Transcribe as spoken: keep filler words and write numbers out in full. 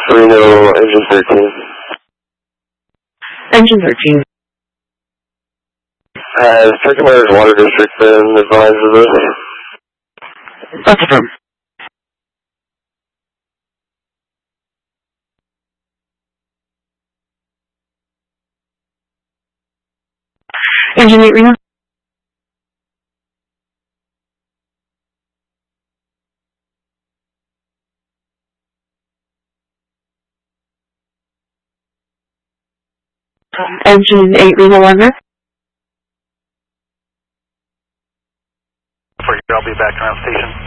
Reno, engine thirteen. Engine thirteen. Has Turkey Myers Water District been advised of this? That's affirm. Engine eight Reno. Engine eight Reno London. I'll be back around station.